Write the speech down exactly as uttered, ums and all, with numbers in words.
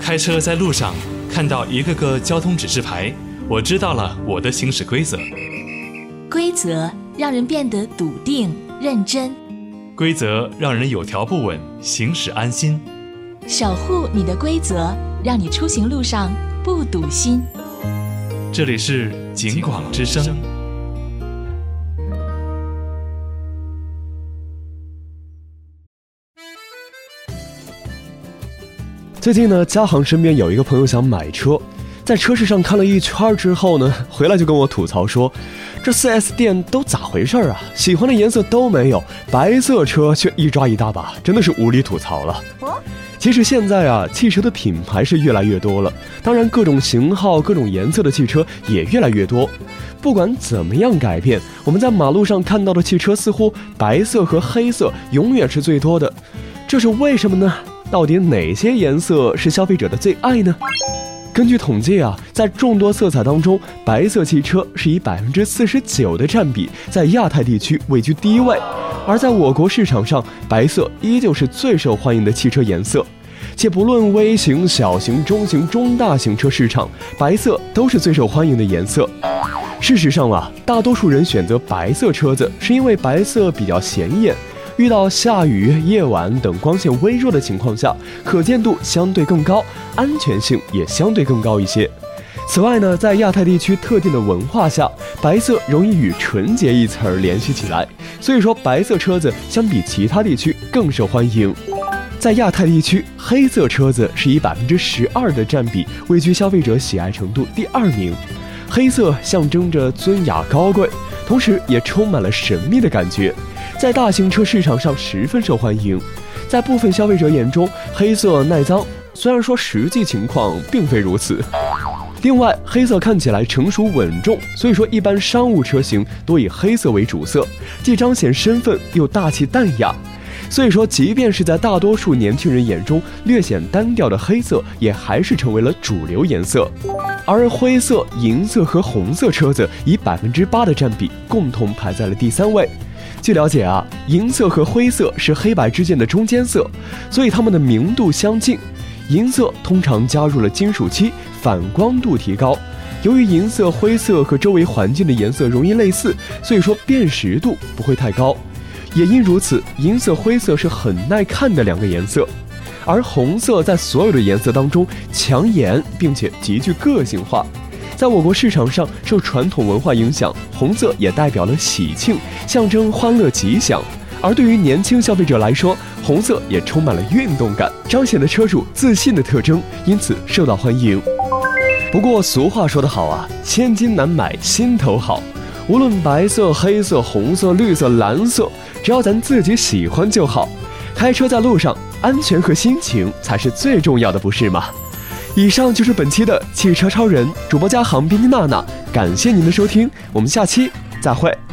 开车在路上看到一个个交通指示牌，我知道了我的行驶规则。 规则让人变得笃定认真， 规则让人有条不紊，行驶安心。 守护你的规则，让你出行路上不堵心。 这里是警广之声。 最近呢，嘉航身边有一个朋友想买车，在车市上看了一圈之后呢，回来就跟我吐槽说，这 四 S 店都咋回事啊？喜欢的颜色都没有，白色车却一抓一大把，真的是无力吐槽了。其实现在啊，汽车的品牌是越来越多了，当然各种型号、各种颜色的汽车也越来越多。不管怎么样改变，我们在马路上看到的汽车似乎白色和黑色永远是最多的，这是为什么呢？到底哪些颜色是消费者的最爱呢？根据统计啊，在众多色彩当中，白色汽车是以 百分之四十九 的占比，在亚太地区位居第一位。而在我国市场上，白色依旧是最受欢迎的汽车颜色。且不论微型、小型、中型、中大型车市场，白色都是最受欢迎的颜色。事实上啊，大多数人选择白色车子，是因为白色比较显眼，遇到下雨、夜晚等光线微弱的情况下，可见度相对更高，安全性也相对更高一些。此外呢，在亚太地区特定的文化下，白色容易与纯洁一词儿联系起来，所以说白色车子相比其他地区更受欢迎。在亚太地区，黑色车子是以 百分之十二 的占比位居消费者喜爱程度第二名。黑色象征着尊雅高贵，同时也充满了神秘的感觉，在大型车市场上十分受欢迎。在部分消费者眼中，黑色耐脏，虽然说实际情况并非如此。另外，黑色看起来成熟稳重，所以说一般商务车型多以黑色为主色，既彰显身份又大气淡雅。所以说，即便是在大多数年轻人眼中略显单调的黑色，也还是成为了主流颜色。而灰色、银色和红色车子以 百分之八 的占比共同排在了第三位。据了解啊，银色和灰色是黑白之间的中间色，所以它们的明度相近。银色通常加入了金属漆，反光度提高。由于银色、灰色和周围环境的颜色容易类似，所以说辨识度不会太高。也因如此，银色、灰色是很耐看的两个颜色。而红色在所有的颜色当中抢眼，并且极具个性化。在我国市场上，受传统文化影响，红色也代表了喜庆，象征欢乐吉祥。而对于年轻消费者来说，红色也充满了运动感，彰显了车主自信的特征，因此受到欢迎。不过俗话说得好啊，千金难买心头好。无论白色、黑色、红色、绿色、蓝色，只要咱自己喜欢就好。开车在路上，安全和心情才是最重要的，不是吗？以上就是本期的汽车超人，主播嘉航、编辑娜娜，感谢您的收听，我们下期再会。